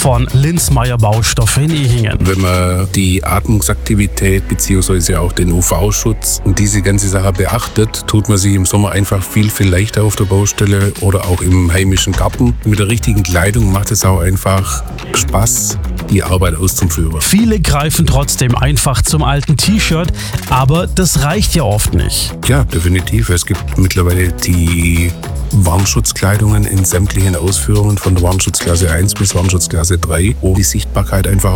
von Linzmeier Baustoffe in Ehingen. Wenn man die Atmungsaktivität bzw. auch den UV-Schutz und diese ganze Sache beachtet, tut man sich im Sommer einfach viel, viel leichter auf der Baustelle oder auch im heimischen Garten. Mit der richtigen Kleidung macht es auch einfach Spaß, die Arbeit auszuführen. Viele greifen trotzdem einfach zum alten T-Shirt, aber das reicht ja oft nicht. Ja, definitiv. Es gibt mittlerweile die Warnschutzkleidungen in sämtlichen Ausführungen von der Warnschutzklasse 1 bis Warnschutzklasse 3, wo die Sichtbarkeit einfach